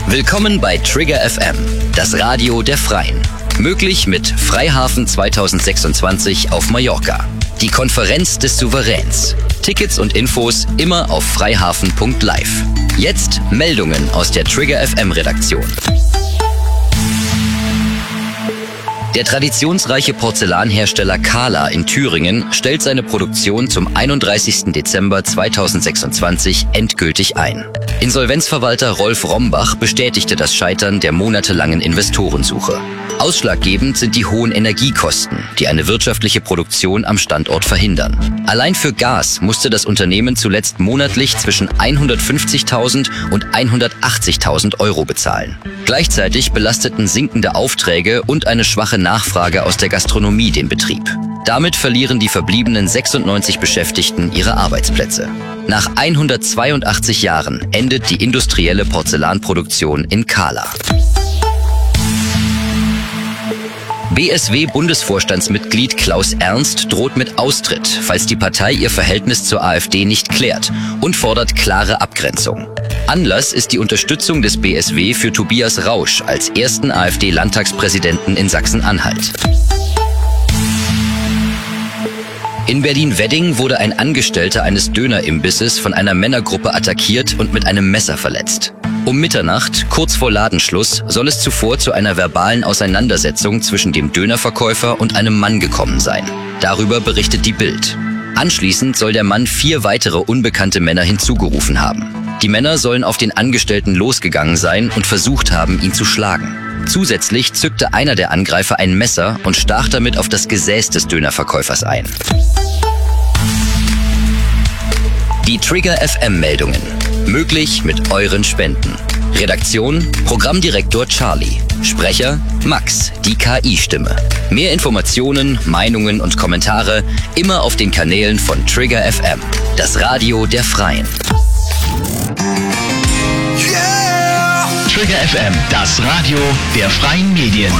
Willkommen bei Trigger FM, das Radio der Freien. Möglich mit Freihafen 2026 auf Mallorca. Die Konferenz des Souveräns. Tickets und Infos immer auf freihafen.live. Jetzt Meldungen aus der Trigger FM Redaktion. Der traditionsreiche Porzellanhersteller Kala in Thüringen stellt seine Produktion zum 31. Dezember 2026 endgültig ein. Insolvenzverwalter Rolf Rombach bestätigte das Scheitern der monatelangen Investorensuche. Ausschlaggebend sind die hohen Energiekosten, die eine wirtschaftliche Produktion am Standort verhindern. Allein für Gas musste das Unternehmen zuletzt monatlich zwischen 150.000 und 180.000 Euro bezahlen. Gleichzeitig belasteten sinkende Aufträge und eine schwache Nachfrage aus der Gastronomie den Betrieb. Damit verlieren die verbliebenen 96 Beschäftigten ihre Arbeitsplätze. Nach 182 Jahren endet die industrielle Porzellanproduktion in Kala. BSW-Bundesvorstandsmitglied Klaus Ernst droht mit Austritt, falls die Partei ihr Verhältnis zur AfD nicht klärt, und fordert klare Abgrenzung. Anlass ist die Unterstützung des BSW für Tobias Rausch als ersten AfD-Landtagspräsidenten in Sachsen-Anhalt. In Berlin-Wedding wurde ein Angestellter eines Dönerimbisses von einer Männergruppe attackiert und mit einem Messer verletzt. Um Mitternacht, kurz vor Ladenschluss, soll es zuvor zu einer verbalen Auseinandersetzung zwischen dem Dönerverkäufer und einem Mann gekommen sein. Darüber berichtet die Bild. Anschließend soll der Mann 4 weitere unbekannte Männer hinzugerufen haben. Die Männer sollen auf den Angestellten losgegangen sein und versucht haben, ihn zu schlagen. Zusätzlich zückte einer der Angreifer ein Messer und stach damit auf das Gesäß des Dönerverkäufers ein. Die Trigger FM-Meldungen. Möglich mit euren Spenden. Redaktion: Programmdirektor Charlie. Sprecher: Max, die KI-Stimme. Mehr Informationen, Meinungen und Kommentare immer auf den Kanälen von Trigger FM, das Radio der Freien. Trigger FM, das Radio der freien Medien.